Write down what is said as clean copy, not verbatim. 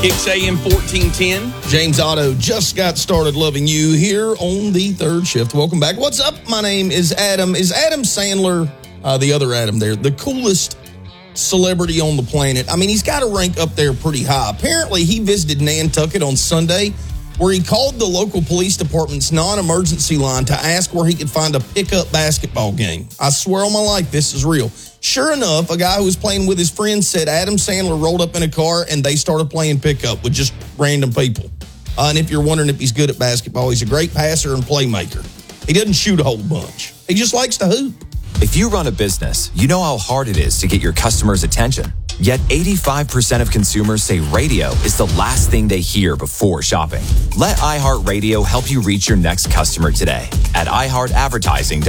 Kicks AM 1410. James Otto just got started loving you here on the third shift. Welcome back. What's up? My name is Adam. Is Adam Sandler, the other Adam there, the coolest celebrity on the planet? I mean, he's got to rank up there pretty high. Apparently, he visited Nantucket on Sunday, where he called the local police department's non-emergency line to ask where he could find a pickup basketball game. I swear on my life, this is real. Sure enough, a guy who was playing with his friends said Adam Sandler rolled up in a car and they started playing pickup with just random people. And if you're wondering if he's good at basketball, he's a great passer and playmaker. He doesn't shoot a whole bunch. He just likes to hoop. If you run a business, you know how hard it is to get your customers' attention. Yet 85% of consumers say radio is the last thing they hear before shopping. Let iHeartRadio help you reach your next customer today at iHeartAdvertising.com.